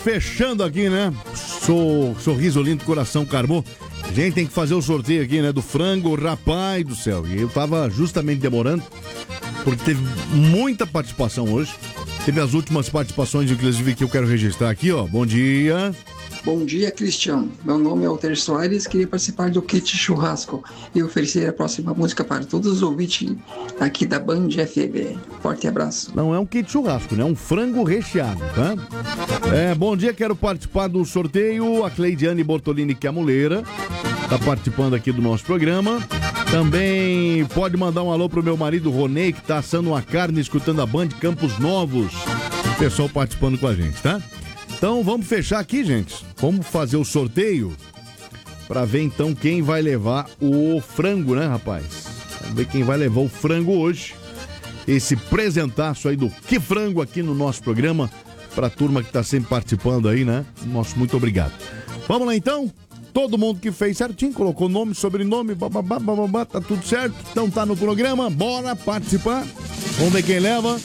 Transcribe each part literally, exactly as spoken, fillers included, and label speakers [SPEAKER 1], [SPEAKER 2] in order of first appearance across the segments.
[SPEAKER 1] fechando aqui, né? Sou Sorriso Lindo, Coração Carmô. A gente tem que fazer o sorteio aqui, né? Do frango, rapaz do céu. E eu tava justamente demorando, porque teve muita participação hoje. Teve as últimas participações, inclusive, que eu quero registrar aqui, ó. Bom dia.
[SPEAKER 2] Bom dia, Cristiano. Meu nome é Alter Soares, queria participar do Kit Churrasco e oferecer a próxima música para todos os ouvintes aqui da Band F M. Forte abraço.
[SPEAKER 1] Não é um kit churrasco, né? É um frango recheado, tá? É, bom dia, quero participar do sorteio. A Cleidiane Bortolini Camuleira tá participando aqui do nosso programa. Também pode mandar um alô pro meu marido Ronei, que tá assando uma carne, escutando a Band Campos Novos. O pessoal participando com a gente, tá? Então vamos fechar aqui, gente. Vamos fazer o sorteio pra ver então quem vai levar o frango, né, rapaz? Vamos ver quem vai levar o frango hoje. Esse presentaço aí do Que Frango aqui no nosso programa, pra turma que tá sempre participando aí, né? Nosso muito obrigado. Vamos lá então? Todo mundo que fez certinho, colocou nome, sobrenome, bababá, bababá, tá tudo certo. Então tá no programa, bora participar. Vamos ver quem leva.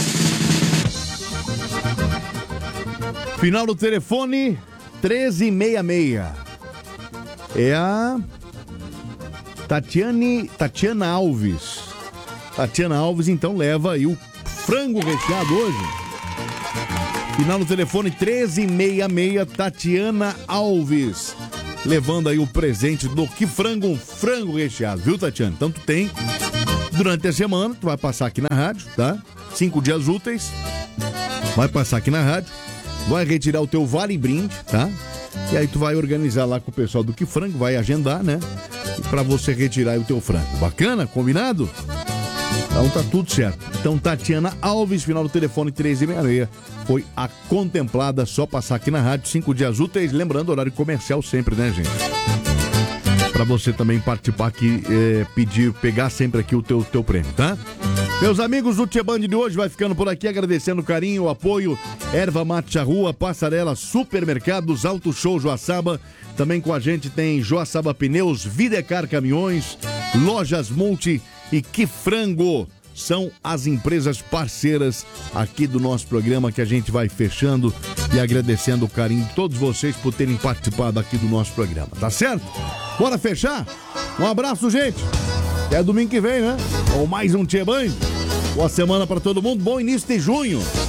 [SPEAKER 1] Final do telefone treze sessenta e seis. É a Tatiane, Tatiana Alves. Tatiana Alves, então, leva aí o frango recheado hoje. Final do telefone treze sessenta e seis, Tatiana Alves. Levando aí o presente do Que Frango, um frango recheado, viu, Tatiana? Então tu tem, durante a semana, tu vai passar aqui na rádio, tá? Cinco dias úteis. Vai passar aqui na rádio. Vai retirar o teu vale brinde, tá? E aí tu vai organizar lá com o pessoal do Que Frango, vai agendar, né? Pra você retirar aí o teu frango. Bacana? Combinado? Então tá tudo certo. Então Tatiana Alves, final do telefone treze sessenta e seis, foi a contemplada. Só passar aqui na rádio, cinco dias úteis. Lembrando, horário comercial sempre, né, gente? Pra você também participar aqui, é, pedir, pegar sempre aqui o teu, teu prêmio, tá? Meus amigos, o Tchê Band de hoje vai ficando por aqui, agradecendo o carinho, o apoio. Erva Mate Rua, Passarela, Supermercados, Auto Show Joaçaba. Também com a gente tem Joaçaba Pneus, Videcar Caminhões, Lojas Multi e Que Frango. São as empresas parceiras aqui do nosso programa, que a gente vai fechando e agradecendo o carinho de todos vocês por terem participado aqui do nosso programa, tá certo? Bora fechar? Um abraço, gente. Até domingo que vem, né? Ou mais um Tchê Band. Boa semana pra todo mundo. Bom início de junho.